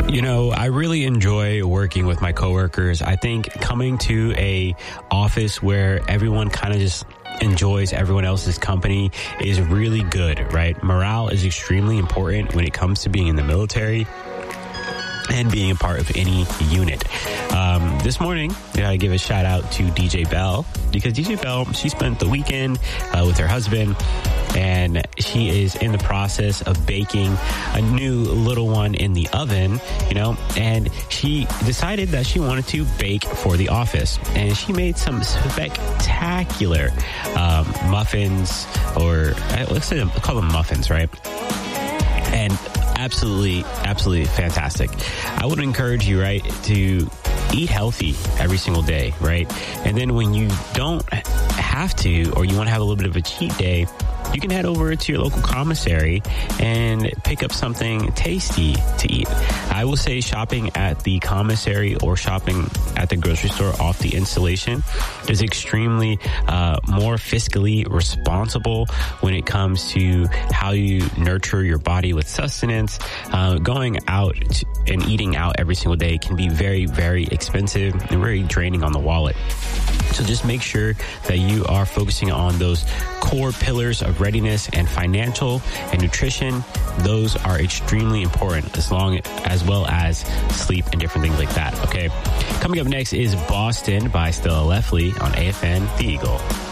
You know, I really enjoy working with my coworkers. I think coming to a office where everyone kind of just enjoys everyone else's company is really good, right? Morale is extremely important when it comes to being in the military and being a part of any unit. This morning, I give a shout out to DJ Bell, because DJ Bell, she spent the weekend with her husband, and she is in the process of baking a new little one in the oven, and she decided that she wanted to bake for the office, and she made some spectacular muffins, or let's call them muffins, right? And absolutely fantastic. I would encourage you, right, to eat healthy every single day, right? And then when you don't have to, or you want to have a little bit of a cheat day, you can head over to your local commissary and pick up something tasty to eat. I will say shopping at the commissary or shopping at the grocery store off the installation is extremely more fiscally responsible when it comes to how you nurture your body with sustenance. Going out and eating out every single day can be very, very expensive and very draining on the wallet. So just make sure that you are focusing on those core pillars of readiness, and financial and nutrition. Those are extremely important, as well as sleep and different things like that. Okay. Coming up next is Boston by Stella Lefley on AFN The Eagle.